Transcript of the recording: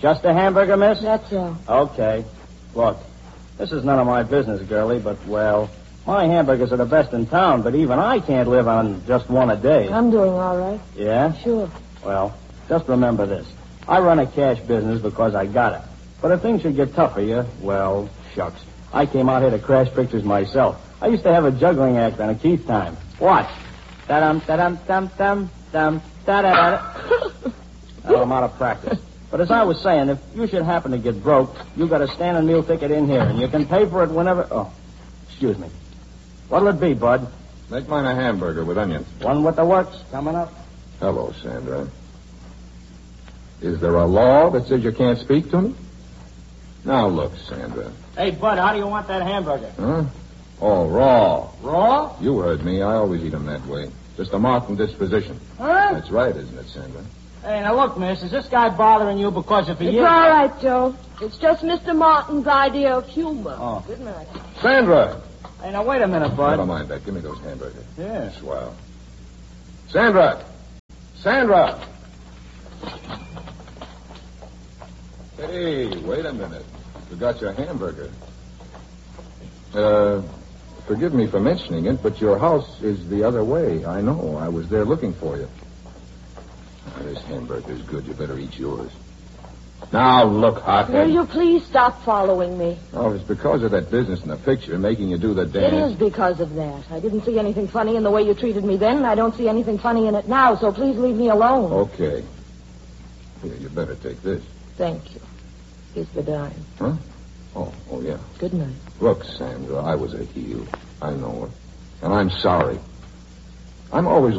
Just a hamburger, miss? That's all. Okay. Look, this is none of my business, girlie, but, well, my hamburgers are the best in town, but even I can't live on just one a day. I'm doing all right. Yeah? Sure. Well, just remember this. I run a cash business because I got it. But if things should get tough for you, well, shucks. I came out here to crash pictures myself. I used to have a juggling act on a Keith time. Watch. Da-dum, da-dum, dum, dum, dum, da-da-da. Now I'm out of practice. But as I was saying, if you should happen to get broke, you got a standing meal ticket in here, and you can pay for it whenever... Oh, excuse me. What'll it be, Bud? Make mine a hamburger with onions. One with the works coming up. Hello, Sandra. Is there a law that says you can't speak to me? Now, look, Sandra. Hey, Bud, how do you want that hamburger? Huh? Oh, raw. Raw? You heard me. I always eat them that way. Just a marked disposition. Huh? That's right, isn't it, Sandra? Hey, now look, miss, is this guy bothering you because if he It's is... all right, Joe. It's just Mr. Martin's idea of humor. Oh. Good night. Sandra! Hey, now wait a minute, Bud. Never mind that. Give me those hamburgers. Yeah. Swell. Sandra! Sandra! Hey, wait a minute. Forgot your hamburger. Forgive me for mentioning it, but your house is the other way. I know. I was there looking for you. Oh, this hamburger's good. You better eat yours. Now, look, hothead. Will you please stop following me? Oh, it's because of that business in the picture, making you do the dance. It is because of that. I didn't see anything funny in the way you treated me then, and I don't see anything funny in it now, so please leave me alone. Okay. Here, you better take this. Thank you. Here's the dime. Huh? Oh, yeah. Good night. Look, Sandra, I was a heel. I know it. And I'm sorry. I'm always